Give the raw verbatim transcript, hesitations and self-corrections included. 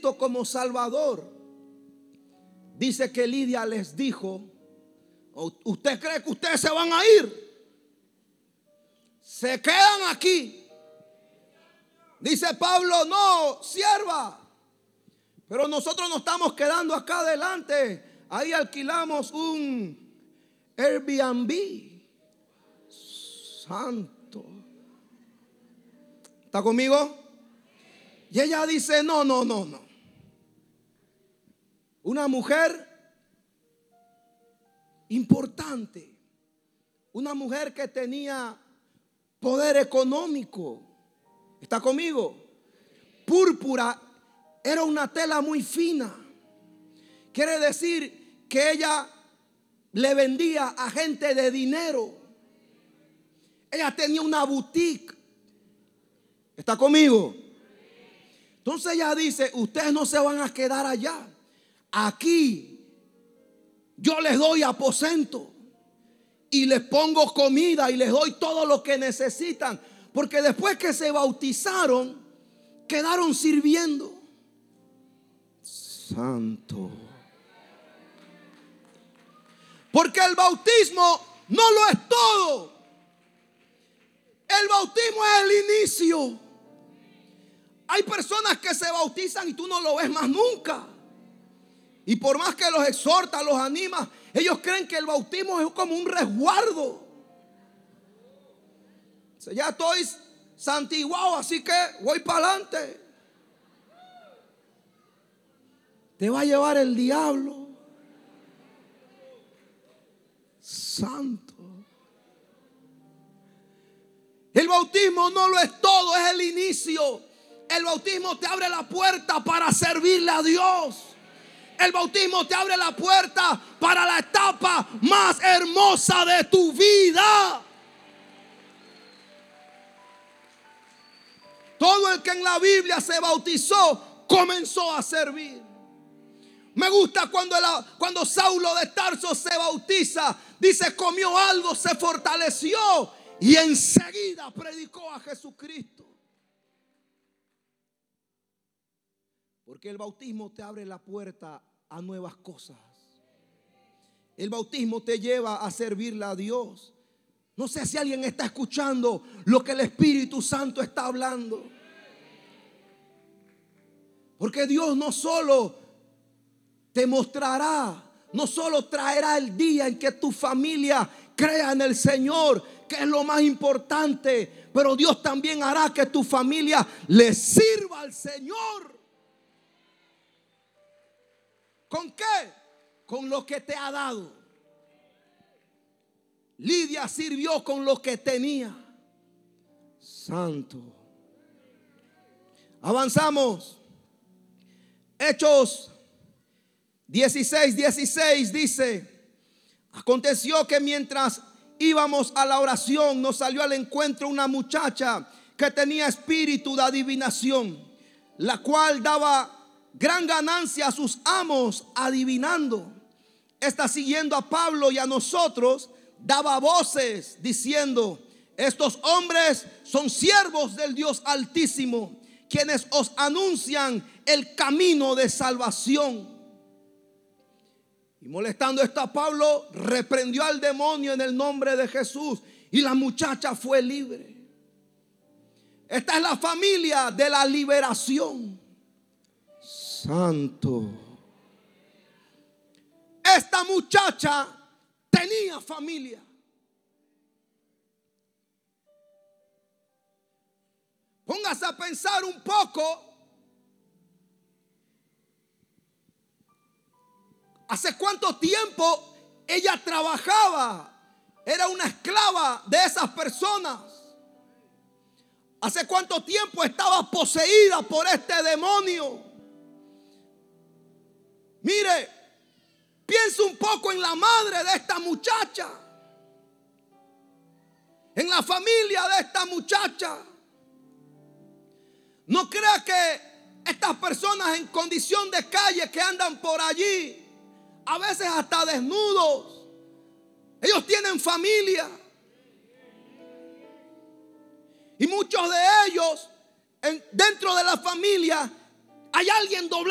Cristo como Salvador, dice que Lidia les dijo: ¿usted cree que ustedes se van a ir? Se quedan aquí. Dice Pablo: no, sierva, pero nosotros nos estamos quedando acá adelante. Ahí alquilamos un Airbnb. Santo. ¿Está conmigo? Y ella dice: no, no, no, no. Una mujer importante, una mujer que tenía poder económico. ¿Está conmigo? Púrpura era una tela muy fina. Quiere decir que ella le vendía a gente de dinero. Ella tenía una boutique. ¿Está conmigo? Entonces ella dice: ustedes no se van a quedar allá. Aquí yo les doy aposento y les pongo comida y les doy todo lo que necesitan. Porque después que se bautizaron, quedaron sirviendo. Santo. Porque el bautismo no lo es todo. El bautismo es el inicio. Hay personas que se bautizan y tú no lo ves más nunca. Y por más que los exhorta, los anima, ellos creen que el bautismo es como un resguardo. O sea, ya estoy santiguado, así que voy para adelante. Te va a llevar el diablo. Santo. El bautismo no lo es todo, es el inicio. El bautismo te abre la puerta para servirle a Dios. El bautismo te abre la puerta para la etapa más hermosa de tu vida. Todo el que en la Biblia se bautizó comenzó a servir. Me gusta cuando, el, cuando Saulo de Tarso se bautiza. Dice: comió algo, se fortaleció y enseguida predicó a Jesucristo. Porque el bautismo te abre la puerta a nuevas cosas. El bautismo te lleva a servirle a Dios. No sé si alguien está escuchando lo que el Espíritu Santo está hablando. Porque Dios no solo te mostrará, no solo traerá el día en que tu familia crea en el Señor, que es lo más importante, pero Dios también hará que tu familia le sirva al Señor. ¿Con qué? Con lo que te ha dado. Lidia sirvió con lo que tenía. Santo. Avanzamos. Hechos dieciséis, dieciséis dice: aconteció que mientras íbamos a la oración, nos salió al encuentro una muchacha que tenía espíritu de adivinación, la cual daba gran ganancia a sus amos adivinando. Esta, siguiendo a Pablo y a nosotros, daba voces diciendo: estos hombres son siervos del Dios Altísimo, quienes os anuncian el camino de salvación. Y molestando esto a Pablo, reprendió al demonio en el nombre de Jesús, y la muchacha fue libre. Esta es la familia de la liberación. Santo. Esta muchacha tenía familia. Póngase a pensar un poco. ¿Hace cuánto tiempo ella trabajaba? Era una esclava de esas personas. ¿Hace cuánto tiempo estaba poseída por este demonio? Mire, piensa un poco en la madre de esta muchacha, en la familia de esta muchacha. No crea que estas personas en condición de calle que andan por allí, a veces hasta desnudos, ellos tienen familia. Y muchos de ellos, en, dentro de la familia, hay alguien doblado